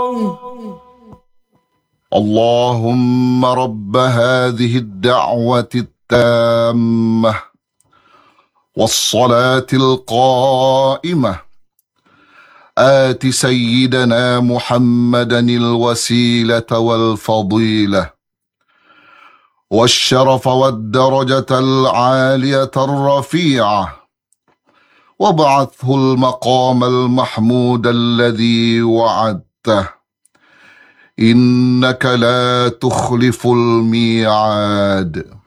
اللهم رب هذه الدعوة التامة والصلاة القائمة آت سيدنا محمدا الوسيلة والفضيلة والشرف والدرجة العالية الرفيعة وابعثه المقام المحمود الذي وعدته إنك لا تخلف الميعاد.